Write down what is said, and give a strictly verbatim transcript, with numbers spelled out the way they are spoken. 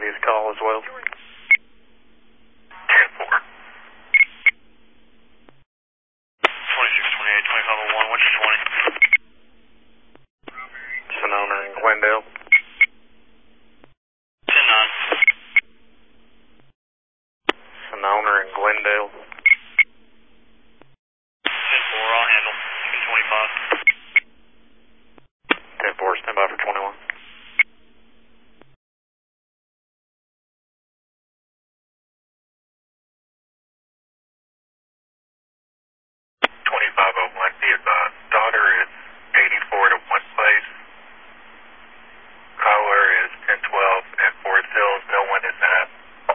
previous call as well. ten four. twenty-six twenty-eight, twenty-five oh one, what's your twenty? Sonona and Glendale. ten nine. Sonona and Glendale. ten four, I'll handle. ten twenty-five.